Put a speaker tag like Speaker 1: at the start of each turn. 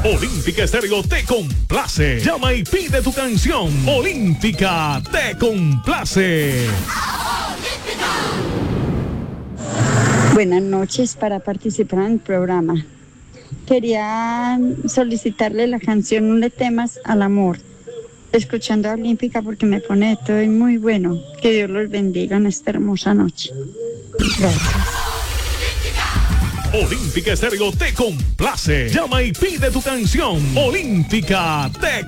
Speaker 1: Olímpica Estéreo te complace. Llama y pide tu canción. Olímpica te complace.
Speaker 2: Buenas noches, para participar en el programa. Quería solicitarle la canción No le temas al amor. Escuchando a Olímpica porque me pone todo y muy bueno. Que Dios los bendiga en esta hermosa noche. Gracias.
Speaker 1: Olímpica Estéreo te complace. Llama y pide tu canción. Olímpica te